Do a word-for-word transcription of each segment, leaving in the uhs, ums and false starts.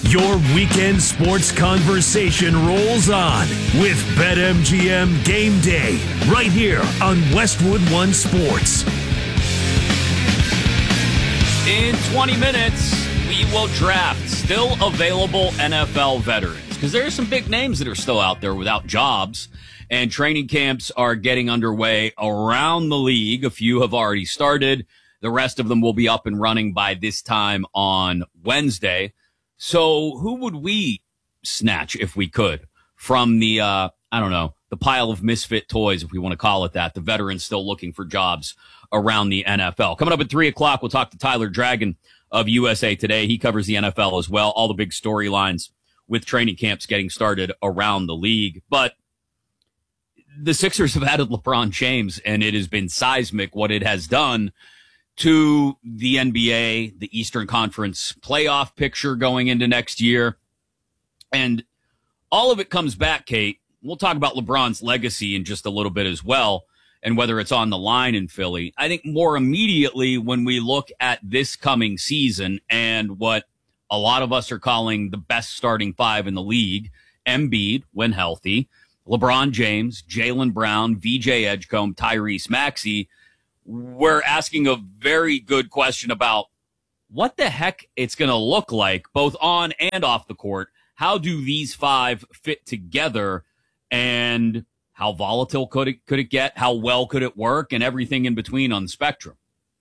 Your weekend sports conversation rolls on with BetMGM Game Day right here on Westwood One Sports. In twenty minutes, we will draft still available N F L veterans because there are some big names that are still out there without jobs, and training camps are getting underway around the league. A few have already started. The rest of them will be up and running by this time on Wednesday. So who would we snatch if we could from the, uh, I don't know, the pile of misfit toys, if we want to call it that, the veterans still looking for jobs around the N F L? Coming up at three o'clock, we'll talk to Tyler Dragon of U S A Today. He covers the N F L as well, all the big storylines with training camps getting started around the league. But the Sixers have added LeBron James, and it has been seismic what it has done to the N B A, the Eastern Conference playoff picture going into next year. And all of it comes back, Kate. We'll talk about LeBron's legacy in just a little bit as well, and whether it's on the line in Philly. I think more immediately when we look at this coming season and what a lot of us are calling the best starting five in the league, Embiid, when healthy, LeBron James, Jaylen Brown, V J Edgecombe, Tyrese Maxey, we're asking a very good question about what the heck it's going to look like, both on and off the court. How do these five fit together, and how volatile could it, could it get? How well could it work, and everything in between on the spectrum?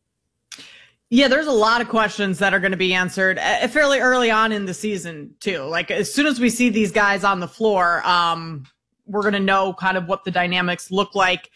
Yeah, there's a lot of questions that are going to be answered uh, fairly early on in the season, too. Like, as soon as we see these guys on the floor, um, we're going to know kind of what the dynamics look like.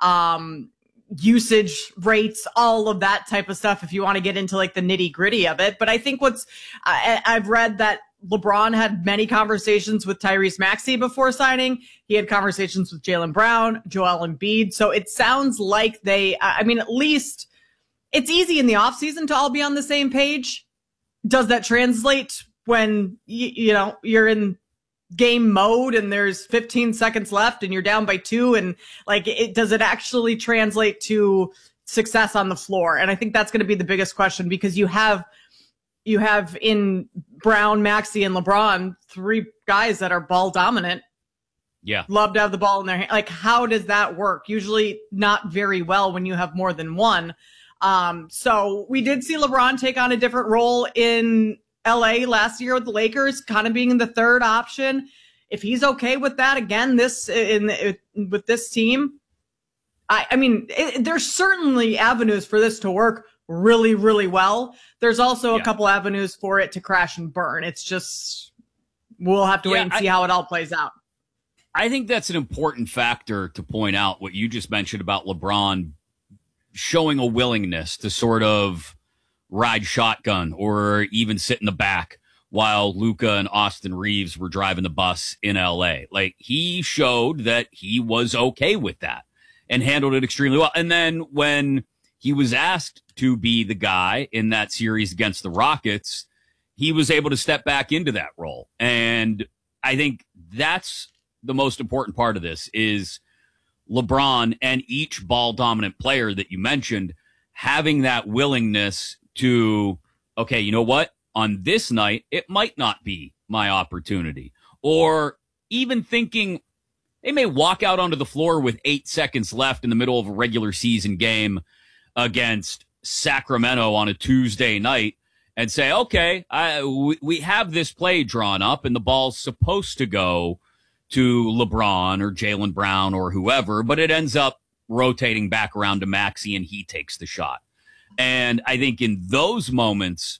Um, usage rates, all of that type of stuff, if you want to get into like the nitty gritty of it. But I think what's, I, I've read that LeBron had many conversations with Tyrese Maxey before signing. He had conversations with Jaylen Brown, Joel Embiid. So it sounds like they, I mean, at least it's easy in the offseason to all be on the same page. Does that translate when, you, you know, you're in game mode and there's fifteen seconds left and you're down by two, and like, it does it actually translate to success on the floor? And I think that's going to be the biggest question, because you have you have in Brown, Maxey, and LeBron, three guys that are ball dominant. Yeah, love to have the ball in their hand. Like, how does that work? Usually not very well when you have more than one. Um, so we did see LeBron take on a different role in L A last year with the Lakers, kind of being the third option. If he's okay with that again, this in, in with this team, I, I mean, it, there's certainly avenues for this to work really, really well. There's also yeah. a couple avenues for it to crash and burn. It's just, we'll have to wait yeah, and see I, how it all plays out. I think that's an important factor to point out, what you just mentioned about LeBron showing a willingness to sort of ride shotgun or even sit in the back while Luka and Austin Reeves were driving the bus in L A. Like, he showed that he was okay with that and handled it extremely well. And then when he was asked to be the guy in that series against the Rockets, he was able to step back into that role. And I think that's the most important part of this, is LeBron and each ball dominant player that you mentioned having that willingness to, okay, you know what? On this night, it might not be my opportunity. Or even thinking they may walk out onto the floor with eight seconds left in the middle of a regular season game against Sacramento on a Tuesday night and say, okay, I, we, we have this play drawn up and the ball's supposed to go to LeBron or Jaylen Brown or whoever, but it ends up rotating back around to Maxey and he takes the shot. And I think in those moments,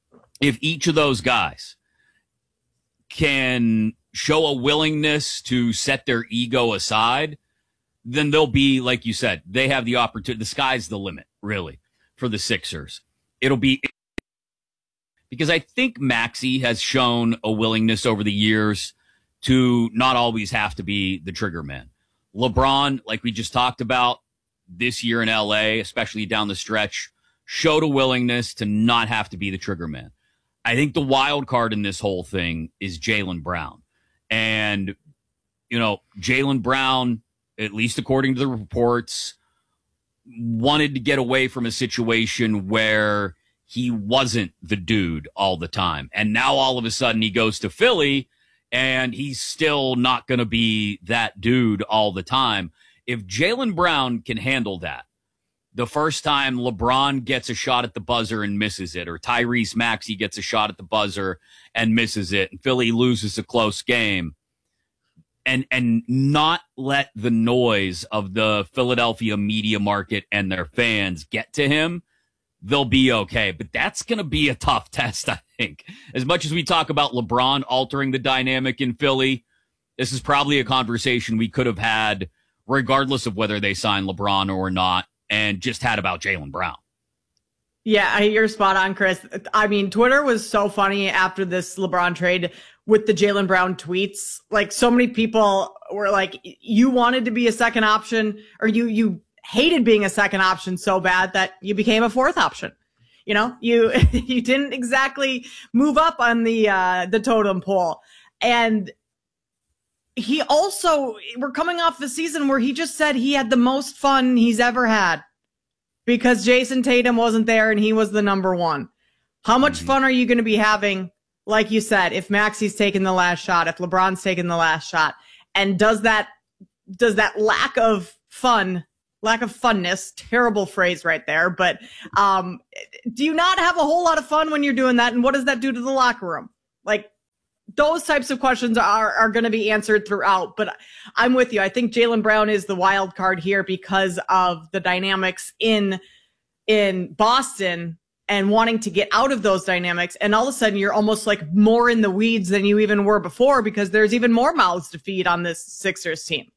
if each of those guys can show a willingness to set their ego aside, then they'll be, like you said, they have the opportunity. The sky's the limit, really, for the Sixers. It'll be, because I think Maxey has shown a willingness over the years to not always have to be the trigger man. LeBron, like we just talked about this year in L A, especially down the stretch, showed a willingness to not have to be the trigger man. I think the wild card in this whole thing is Jaylen Brown. And, you know, Jaylen Brown, at least according to the reports, wanted to get away from a situation where he wasn't the dude all the time. And now all of a sudden he goes to Philly and he's still not going to be that dude all the time. If Jaylen Brown can handle that, the first time LeBron gets a shot at the buzzer and misses it, or Tyrese Maxey gets a shot at the buzzer and misses it, and Philly loses a close game, and and not let the noise of the Philadelphia media market and their fans get to him, they'll be okay. But that's going to be a tough test, I think. As much as we talk about LeBron altering the dynamic in Philly, this is probably a conversation we could have had regardless of whether they sign LeBron or not, and just had about Jaylen Brown. Yeah, you're spot on, Chris. I mean, Twitter was so funny after this LeBron trade with the Jaylen Brown tweets. Like, so many people were like, you wanted to be a second option, or you you hated being a second option so bad that you became a fourth option. You know, you you didn't exactly move up on the uh, the totem pole. And he also, we're coming off the season where he just said he had the most fun he's ever had because Jason Tatum wasn't there and he was the number one. How much mm-hmm. fun are you going to be having, like you said, if Maxey's taking the last shot, if LeBron's taking the last shot? And does that, does that lack of fun, lack of funness, terrible phrase right there, but um, do you not have a whole lot of fun when you're doing that? And what does that do to the locker room? Like, those types of questions are, are going to be answered throughout, but I'm with you. I think Jaylen Brown is the wild card here because of the dynamics in, in Boston and wanting to get out of those dynamics. And all of a sudden you're almost like more in the weeds than you even were before because there's even more mouths to feed on this Sixers team.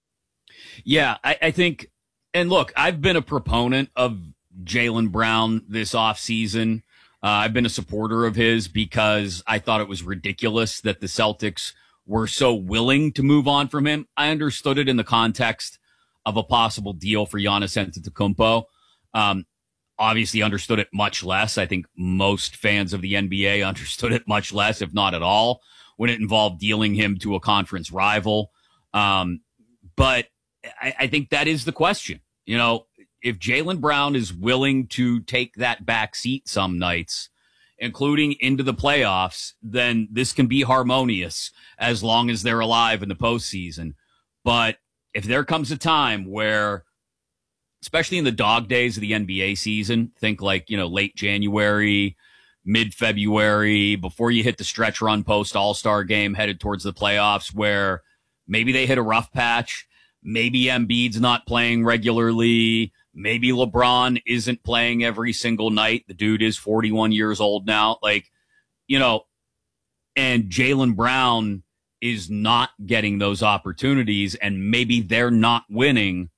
Yeah, I, I think, and look, I've been a proponent of Jaylen Brown this offseason. Uh, I've been a supporter of his because I thought it was ridiculous that the Celtics were so willing to move on from him. I understood it in the context of a possible deal for Giannis Antetokounmpo. Um, obviously understood it much less. I think most fans of the N B A understood it much less, if not at all, when it involved dealing him to a conference rival. Um, but I, I think that is the question. You know, if Jaylen Brown is willing to take that back seat some nights, including into the playoffs, then this can be harmonious as long as they're alive in the postseason. But if there comes a time where, especially in the dog days of the N B A season, think like, you know, late January, mid-February, before you hit the stretch run post All-Star game headed towards the playoffs, where maybe they hit a rough patch, maybe Embiid's not playing regularly, maybe LeBron isn't playing every single night. The dude is forty-one years old now. Like, you know, and Jaylen Brown is not getting those opportunities, and maybe they're not winning.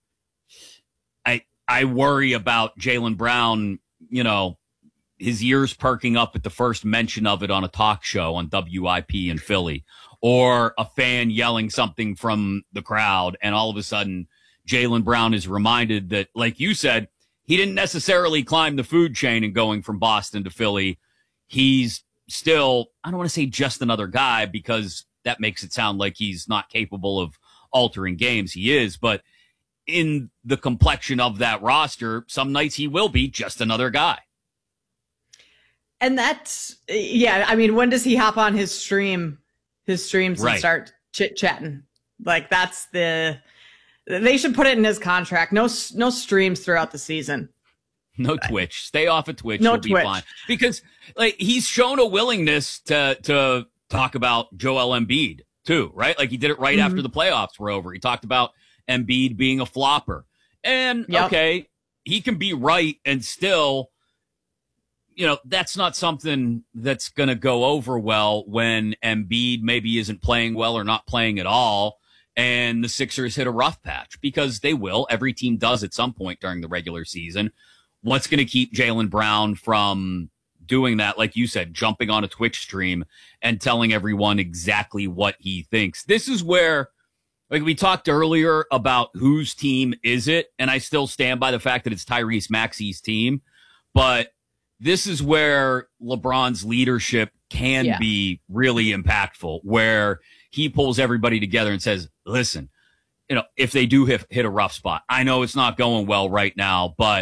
I I worry about Jaylen Brown, you know, his ears perking up at the first mention of it on a talk show on W I P in Philly, or a fan yelling something from the crowd, and all of a sudden Jaylen Brown is reminded that, like you said, he didn't necessarily climb the food chain and going from Boston to Philly. He's still, I don't want to say just another guy because that makes it sound like he's not capable of altering games. He is, but in the complexion of that roster, some nights he will be just another guy. And that's, yeah, I mean, when does he hop on his stream, his streams right. and start chit-chatting? Like, that's the... They should put it in his contract. No, no streams throughout the season. No Twitch. Stay off of Twitch. No You'll Twitch. Be fine. Because like he's shown a willingness to to talk about Joel Embiid too, right? Like he did it right mm-hmm. after the playoffs were over. He talked about Embiid being a flopper, and yep. okay, he can be right and still, you know, that's not something that's going to go over well when Embiid maybe isn't playing well or not playing at all. And the Sixers hit a rough patch, because they will. Every team does at some point during the regular season. What's going to keep Jaylen Brown from doing that? Like you said, jumping on a Twitch stream and telling everyone exactly what he thinks. This is where, like we talked earlier about whose team is it, and I still stand by the fact that it's Tyrese Maxey's team. But this is where LeBron's leadership can yeah. be really impactful, where he pulls everybody together and says, listen, you know, if they do hit, hit a rough spot, I know it's not going well right now, but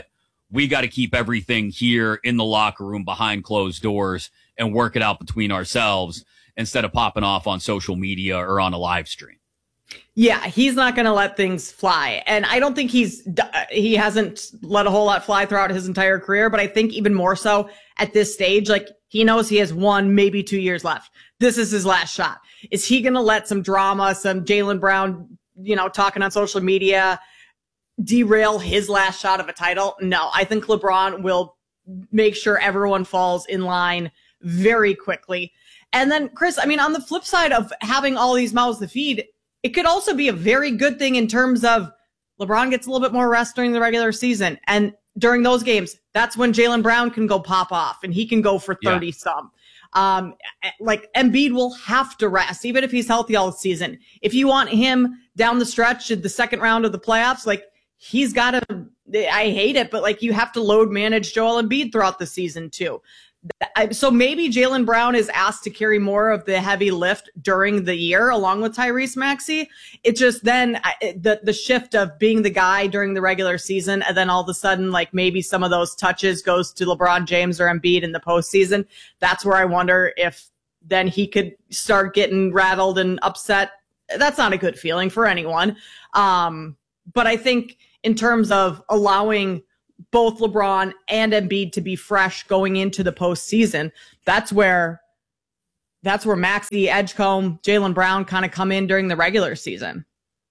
we got to keep everything here in the locker room behind closed doors and work it out between ourselves instead of popping off on social media or on a live stream. Yeah, he's not going to let things fly. And I don't think he's, he hasn't let a whole lot fly throughout his entire career, but I think even more so at this stage, like he knows he has one, maybe two years left. This is his last shot. Is he going to let some drama, some Jaylen Brown, you know, talking on social media derail his last shot of a title? No, I think LeBron will make sure everyone falls in line very quickly. And then, Chris, I mean, on the flip side of having all these mouths to feed, it could also be a very good thing in terms of LeBron gets a little bit more rest during the regular season. And during those games, that's when Jaylen Brown can go pop off and he can go for thirty yeah. some. Um, like Embiid will have to rest, even if he's healthy all season. If you want him down the stretch in the second round of the playoffs, like he's got to, I hate it, but like you have to load manage Joel Embiid throughout the season too. So maybe Jaylen Brown is asked to carry more of the heavy lift during the year along with Tyrese Maxey. It just then the, the shift of being the guy during the regular season and then all of a sudden like maybe some of those touches goes to LeBron James or Embiid in the postseason. That's where I wonder if then he could start getting rattled and upset. That's not a good feeling for anyone. Um, but I think in terms of allowing both LeBron and Embiid to be fresh going into the postseason, that's where that's where Maxey, Edgecombe, Jaylen Brown kind of come in during the regular season.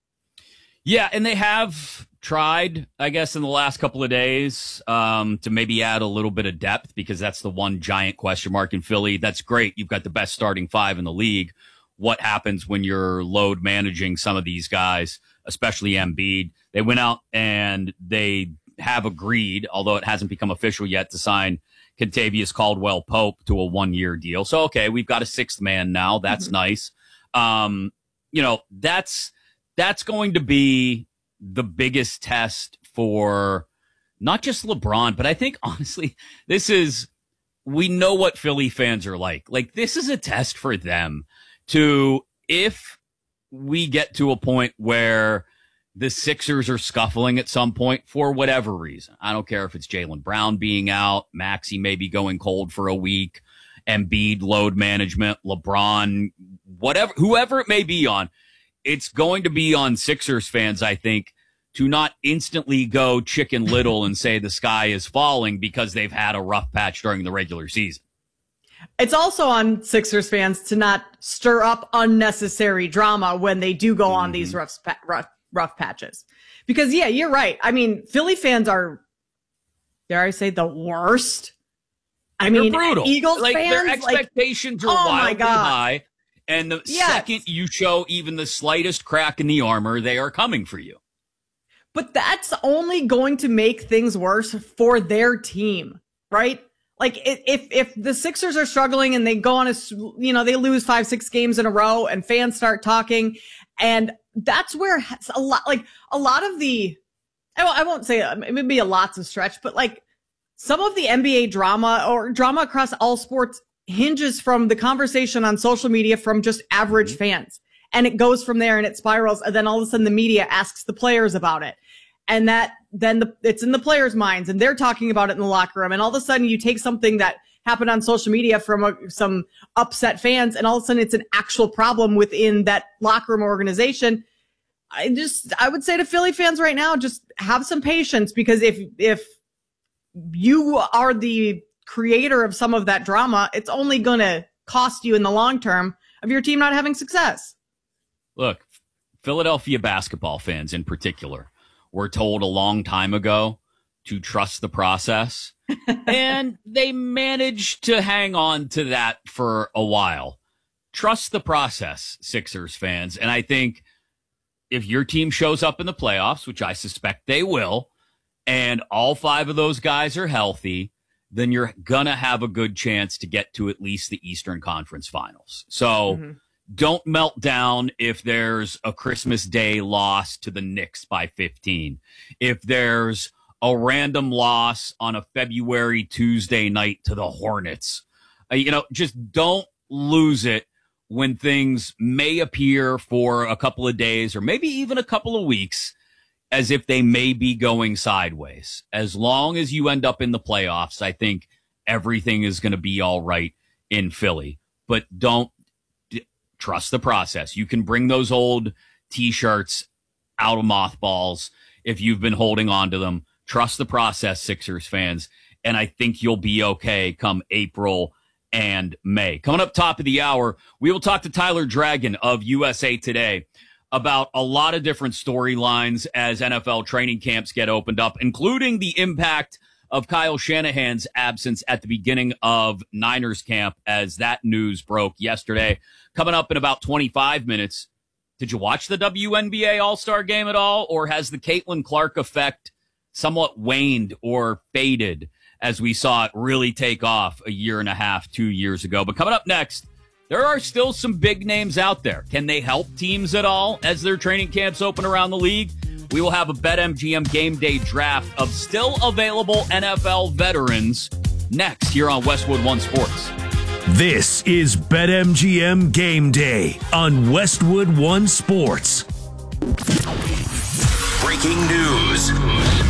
Yeah, and they have tried, I guess, in the last couple of days um, to maybe add a little bit of depth because that's the one giant question mark in Philly. That's great. You've got the best starting five in the league. What happens when you're load managing some of these guys, especially Embiid? They went out and they have agreed, although it hasn't become official yet, to sign Kentavious Caldwell-Pope to a one-year deal. So, okay, we've got a sixth man now. That's mm-hmm. nice. Um, you know, that's that's going to be the biggest test for not just LeBron, but I think, honestly, this is, we know what Philly fans are like. Like, this is a test for them to, if we get to a point where the Sixers are scuffling at some point for whatever reason. I don't care if it's Jaylen Brown being out, Maxey maybe going cold for a week, Embiid load management, LeBron, whatever, whoever it may be on. It's going to be on Sixers fans, I think, to not instantly go Chicken Little and say the sky is falling because they've had a rough patch during the regular season. It's also on Sixers fans to not stir up unnecessary drama when they do go mm-hmm. on these rough, rough rough patches. Because, yeah, you're right. I mean, Philly fans are, dare I say, the worst. I They're mean, brutal. Eagles like, fans, their expectations like, are oh wildly my God. high. And the yes. second you show even the slightest crack in the armor, they are coming for you. But that's only going to make things worse for their team, right? Like, if if the Sixers are struggling and they go on a, you know, they lose five, six games in a row and fans start talking, and that's where a lot, like a lot of the, I won't say it would be a lots of stretch, but like some of the N B A drama or drama across all sports hinges from the conversation on social media from just average mm-hmm. fans. And it goes from there and it spirals. And then all of a sudden the media asks the players about it. And that then the, it's in the players' minds and they're talking about it in the locker room. And all of a sudden you take something that happened on social media from a, some upset fans and all of a sudden it's an actual problem within that locker room organization. I just, I would say to Philly fans right now, just have some patience because if, if you are the creator of some of that drama, it's only going to cost you in the long term of your team not having success. Look, Philadelphia basketball fans in particular were told a long time ago to trust the process, and they managed to hang on to that for a while. Trust the process, Sixers fans. And I think if your team shows up in the playoffs, which I suspect they will, and all five of those guys are healthy, then you're going to have a good chance to get to at least the Eastern Conference Finals. So mm-hmm. don't melt down if there's a Christmas Day loss to the Knicks by fifteen. If there's a random loss on a February Tuesday night to the Hornets. Uh, you know, just don't lose it when things may appear for a couple of days or maybe even a couple of weeks as if they may be going sideways. As long as you end up in the playoffs, I think everything is going to be all right in Philly. But don't d- trust the process. You can bring those old T-shirts out of mothballs if you've been holding on to them. Trust the process, Sixers fans, and I think you'll be okay come April and May. Coming up top of the hour, we will talk to Tyler Dragon of U S A Today about a lot of different storylines as N F L training camps get opened up, including the impact of Kyle Shanahan's absence at the beginning of Niners camp as that news broke yesterday. Coming up in about twenty-five minutes, did you watch the W N B A All-Star game at all, or has the Caitlin Clark effect somewhat waned or faded as we saw it really take off a year and a half, two years ago? But coming up next, there are still some big names out there. Can they help teams at all as their training camps open around the league? We will have a BetMGM game day draft of still available N F L veterans next here on Westwood One Sports. This is BetMGM Game Day on Westwood One Sports. Breaking news.